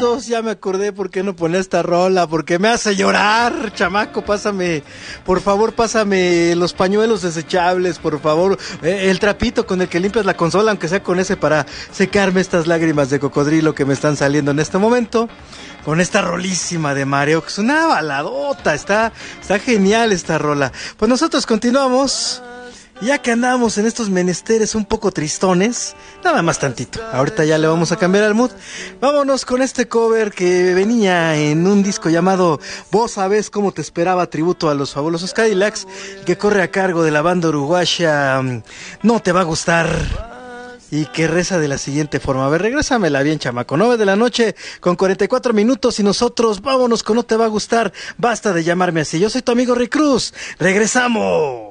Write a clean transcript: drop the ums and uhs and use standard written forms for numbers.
chavitos, ya me acordé por qué no ponía esta rola, porque me hace llorar, chamaco, pásame, por favor, pásame los pañuelos desechables, por favor, el trapito con el que limpias la consola, aunque sea con ese para secarme estas lágrimas de cocodrilo que me están saliendo en este momento, con esta rolísima de Mareo, que es una baladota, está genial esta rola. Pues nosotros continuamos. Ya que andamos en estos menesteres un poco tristones, nada más tantito, ahorita ya le vamos a cambiar al mood. Vámonos con este cover que venía en un disco llamado Vos sabés cómo te esperaba, tributo a los fabulosos Cadillacs, que corre a cargo de la banda uruguaya No te va a gustar, y que reza de la siguiente forma. A ver, regrésamela bien, chamaco. 9 de la noche con 44 minutos y nosotros vámonos con No te va a gustar. Basta de llamarme así. Yo soy tu amigo Rick Cruz. Regresamos.